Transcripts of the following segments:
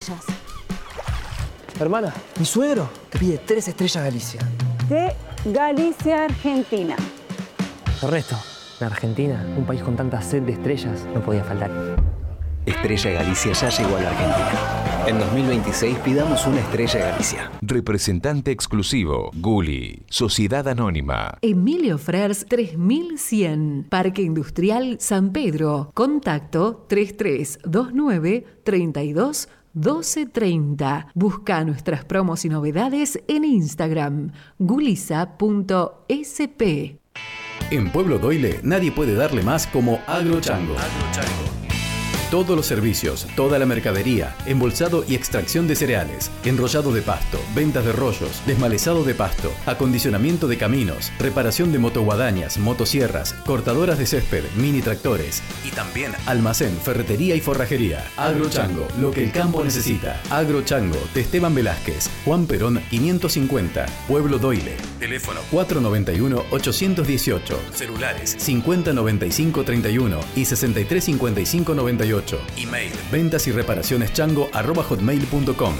estrellas. Hermana, mi suegro te pide 3 estrellas Galicia. De Galicia, Argentina. Ernesto, en Argentina, un país con tanta sed de estrellas, no podía faltar. Estrella Galicia ya llegó a la Argentina. En 2026 pidamos una Estrella Galicia. Representante exclusivo, Gulli, Sociedad Anónima. Emilio Frers 3100, Parque Industrial San Pedro. Contacto 3329 32 1230. Busca nuestras promos y novedades en Instagram, gulisa.sp. En Pueblo Doyle nadie puede darle más como Agrochango. Todos los servicios, toda la mercadería, embolsado y extracción de cereales, enrollado de pasto, ventas de rollos, desmalezado de pasto, acondicionamiento de caminos, reparación de motoguadañas, motosierras, cortadoras de césped, mini tractores y también almacén, ferretería y forrajería. Agrochango, lo que el campo necesita. Agrochango, de Esteban Velázquez, Juan Perón 550, Pueblo Doyle. Teléfono 491-818, celulares 509531 y 635598. Email ventas y reparaciones chango@hotmail.com.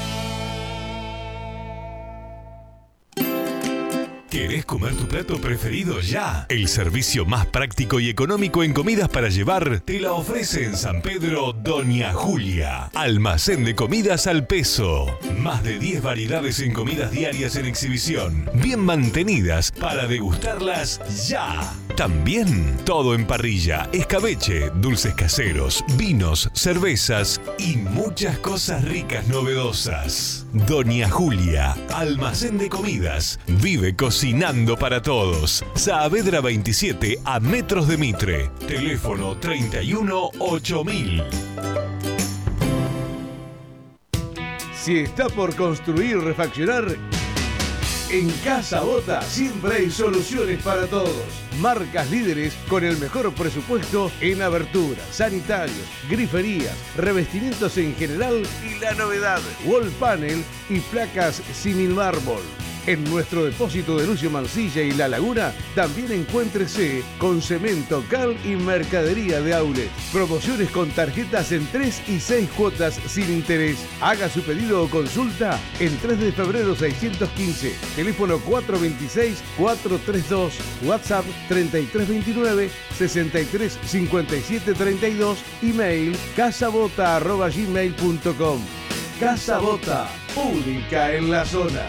¿Querés comer tu plato preferido ya? El servicio más práctico y económico en comidas para llevar te la ofrece en San Pedro Doña Julia. Almacén de comidas al peso. Más de 10 variedades en comidas diarias en exhibición. Bien mantenidas para degustarlas ya. También todo en parrilla, escabeche, dulces caseros, vinos, cervezas y muchas cosas ricas novedosas. Doña Julia, almacén de comidas. Vive cocinando para todos. Saavedra 27 a metros de Mitre. Teléfono 31 8000. Si está por construir o refaccionar, en Casa Bota siempre hay soluciones para todos. Marcas líderes con el mejor presupuesto en aberturas, sanitarios, griferías, revestimientos en general y la novedad, wall panel y placas símil mármol. En nuestro depósito de Lucio Mansilla y La Laguna también encuéntrese con cemento, cal y mercadería de outlet. Promociones con tarjetas en 3 y 6 cuotas sin interés. Haga su pedido o consulta en 3 de febrero 615. Teléfono 426-432. WhatsApp 3329-635732. Email casabota@gmail.com. Casa Bota, única en la zona.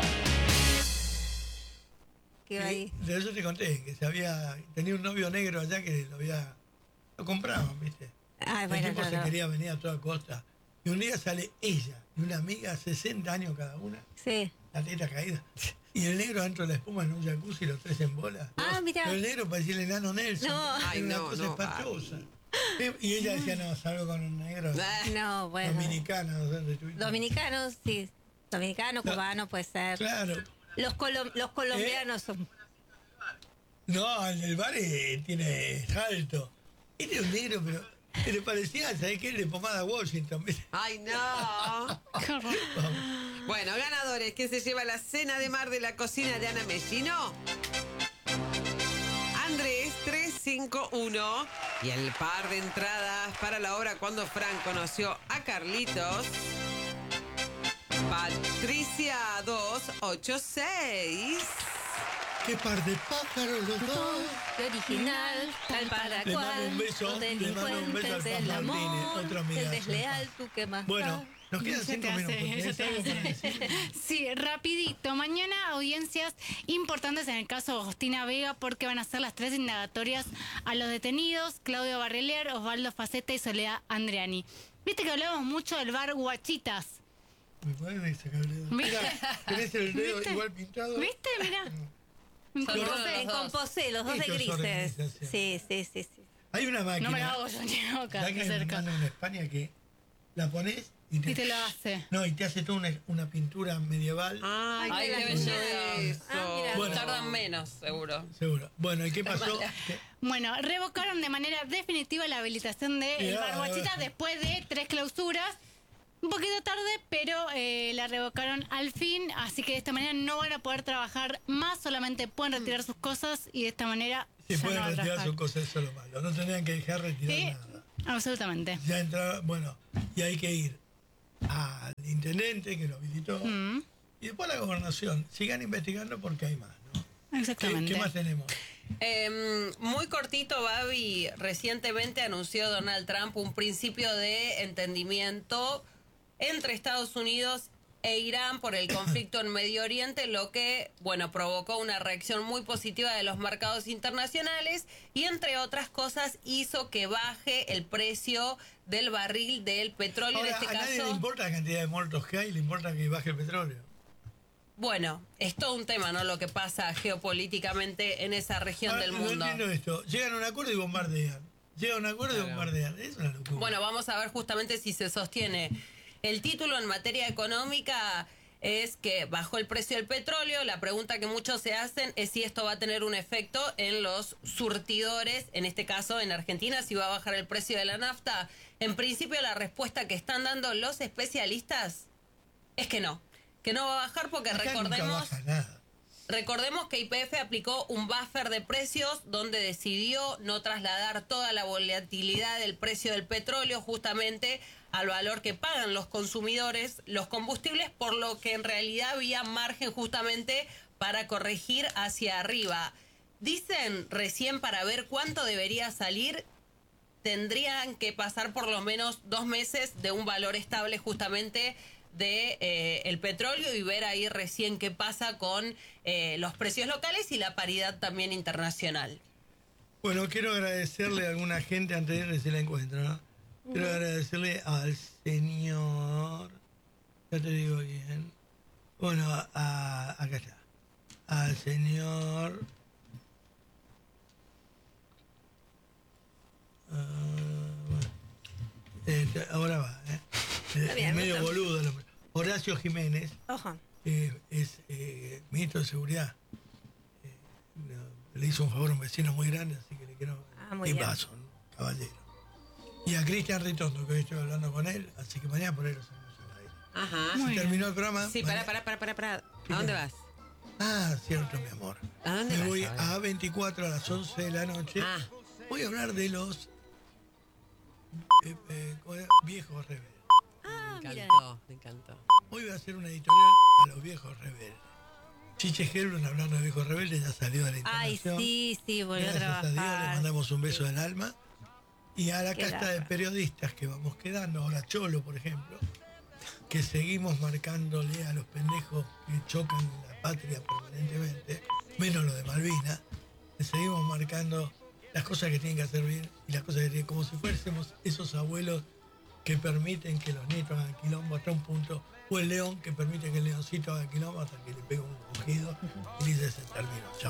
De eso te conté, que tenía un novio negro allá que lo compraban, ¿viste? Ay, El tipo se quería venir a toda costa. Y un día sale ella y una amiga, 60 años cada una, sí, la teta caída. Y el negro dentro de la espuma en un jacuzzi, los tres en bola. Ah, mira. Pero el negro parecía el enano Nelson. No. Era una cosa espantosa. Y ella decía, no, salgo con un negro. No, bueno. Dominicano, no sé, Dominicanos, sí. Dominicano, cubano, puede ser. Claro. Los colombianos son... No, el del bar tiene salto. Este es un negro, pero le parecía, ¿sabés qué? De pomada Washington. ¡Ay, no! Bueno, ganadores, ¿quién se lleva la cena de mar de la cocina de Ana Mellino? Andrés 351 y el par de entradas para la obra Cuando Frank conoció a Carlitos. Patricia 286. ¡Qué par de pájaros los dos! ¡Qué original! Tal para le mando un beso, al del Paz amor, Martínez, otra amiga. el desleal, tú qué más. Bueno, nos quedan 5 minutos. ¿Tenés algo para decir? Sí, rapidito. Mañana audiencias importantes en el caso de Agostina Vega porque van a ser las 3 indagatorias a los detenidos, Claudio Barreler, Osvaldo Facetta y Soledad Andreani. Viste que hablamos mucho del bar Guachitas. Me pueden sacar el dedo. Mira, ¿tenés el dedo igual pintado? ¿Viste? Mira. En composé, los dos de grises. Sí. Hay una máquina. No me la hago yo ni loca. ¿Sabes que hay una máquina en España que la pones y te lo hace? No, y te hace toda una pintura medieval. Ay, qué bello eso. Bueno, tardan menos, seguro. Bueno, ¿y qué pasó? Bueno, revocaron de manera definitiva la habilitación de Bar Guachita después de 3 clausuras. Un poquito tarde, pero la revocaron al fin, así que de esta manera no van a poder trabajar más, solamente pueden retirar sus cosas y de esta manera si ya pueden no van a retirar trabajar. sus cosas, eso es lo malo. No tendrían que dejar retirar nada. Absolutamente. Ya entra, bueno, y hay que ir al intendente que lo habilitó y después a la gobernación. Sigan investigando porque hay más, ¿no? Exactamente. ¿Qué más tenemos? Muy cortito, Babi, recientemente anunció Donald Trump un principio de entendimiento entre Estados Unidos e Irán por el conflicto en Medio Oriente, lo que, bueno, provocó una reacción muy positiva de los mercados internacionales y, entre otras cosas, hizo que baje el precio del barril del petróleo. Ahora, en este a nadie caso, le importa la cantidad de muertos que hay, le importa que baje el petróleo. bueno, es todo un tema, ¿no? Lo que pasa geopolíticamente en esa región Ahora, del mundo. No entiendo esto. Llegan a un acuerdo y bombardean. Llegan a un acuerdo y bombardean. Es una locura. Bueno, vamos a ver justamente si se sostiene. El título en materia económica es que bajó el precio del petróleo. La pregunta que muchos se hacen es si esto va a tener un efecto en los surtidores, en este caso en Argentina, si va a bajar el precio de la nafta. En principio, la respuesta que están dando los especialistas es que no va a bajar porque Acá nunca baja nada. recordemos que YPF aplicó un buffer de precios donde decidió no trasladar toda la volatilidad del precio del petróleo justamente al valor que pagan los consumidores, los combustibles, por lo que en realidad había margen justamente para corregir hacia arriba. Dicen recién, para ver cuánto debería salir, tendrían que pasar por lo menos 2 meses de un valor estable justamente de el petróleo y ver ahí recién qué pasa con los precios locales y la paridad también internacional. Bueno, quiero agradecerle a alguna gente antes de ir, si la encuentro, ¿no? Quiero agradecerle al señor, ya te digo bien, bueno, acá está, al señor, ahora va, bien, medio está bien. boludo el hombre. Horacio Jiménez, Ojo. es ministro de Seguridad. Le hizo un favor a un vecino muy grande, así que le quiero... muy y bien. paso, caballero. Y a Cristian Ritondo, que hoy estoy hablando con él, así que mañana por él los hacemos al aire. Ajá. Se terminó el programa. Sí, mañana- pará. ¿A dónde vas? Ah, cierto, mi amor. ¿A dónde Me vas voy ahora? a 24 a las 11 de la noche. Voy a hablar de los viejos rebeldes. Me encantó. Hoy voy a hacer una editorial a los viejos rebeldes. Chiche Helblum, hablando de viejos rebeldes, ya salió de la Ay, internación. sí, volvió a Gracias a Dios, le trabajar. mandamos un beso del alma. Y a la Qué casta de lata. periodistas que vamos quedando, ahora Cholo, por ejemplo, que seguimos marcándole a los pendejos que chocan la patria permanentemente, menos lo de Malvinas, le seguimos marcando las cosas que tienen que hacer bien y las cosas que tienen, como si fuésemos esos abuelos que permiten que los nietos hagan quilombo hasta un punto, o el león que permite que el leoncito haga quilombo hasta que le pega un rugido y dice se terminó, chao.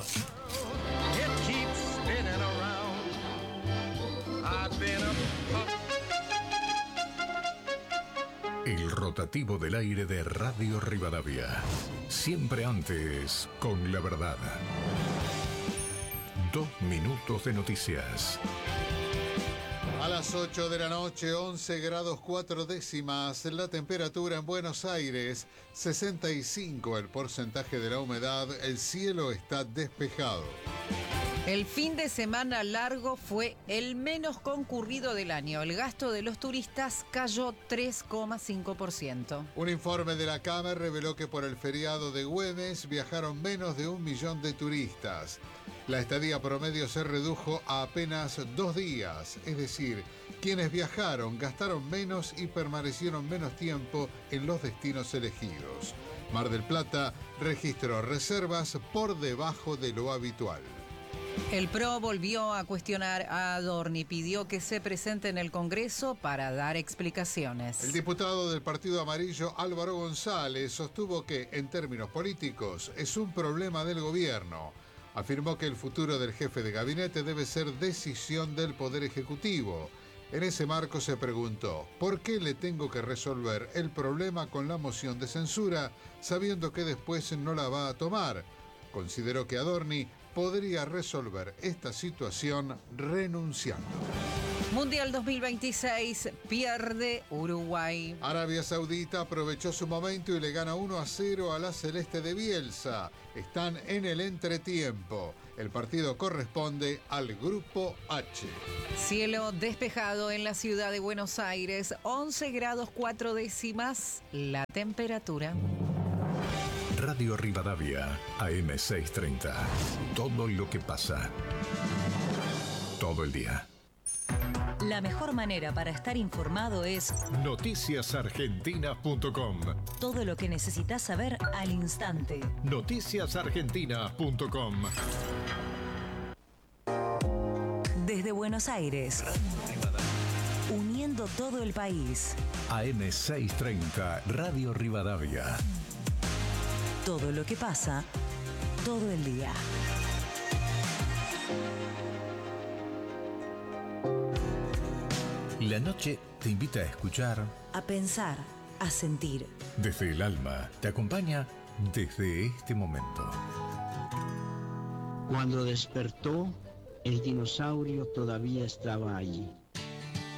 El rotativo del aire de Radio Rivadavia. Siempre antes con la verdad. 2 minutos de noticias. A las 8 de la noche, 11 grados 4 décimas, la temperatura en Buenos Aires, 65 el porcentaje de la humedad, el cielo está despejado. El fin de semana largo fue el menos concurrido del año. El gasto de los turistas cayó 3,5%. Un informe de la Cámara reveló que por el feriado de Güemes viajaron menos de 1 millón de turistas. La estadía promedio se redujo a apenas 2 días, es decir, quienes viajaron gastaron menos y permanecieron menos tiempo en los destinos elegidos. Mar del Plata registró reservas por debajo de lo habitual. El PRO volvió a cuestionar a Adorni y pidió que se presente en el Congreso para dar explicaciones. El diputado del Partido Amarillo, Álvaro González, sostuvo que, en términos políticos, es un problema del gobierno. Afirmó que el futuro del jefe de gabinete debe ser decisión del Poder Ejecutivo. En ese marco se preguntó, ¿por qué le tengo que resolver el problema con la moción de censura, sabiendo que después no la va a tomar? Consideró que Adorni podría resolver esta situación renunciando. Mundial 2026, pierde Uruguay. Arabia Saudita aprovechó su momento y le gana 1-0 a la Celeste de Bielsa. Están en el entretiempo. El partido corresponde al Grupo H. Cielo despejado en la ciudad de Buenos Aires, 11 grados 4 décimas la temperatura. Radio Rivadavia, AM630. Todo lo que pasa. Todo el día. La mejor manera para estar informado es noticiasargentinas.com. todo lo que necesitas saber al instante. Noticiasargentinas.com. Desde Buenos Aires, uniendo todo el país. AM630, Radio Rivadavia. Todo lo que pasa, todo el día. La noche te invita a escuchar, A pensar, a sentir. desde el alma, te acompaña desde este momento. Cuando despertó, el dinosaurio todavía estaba allí.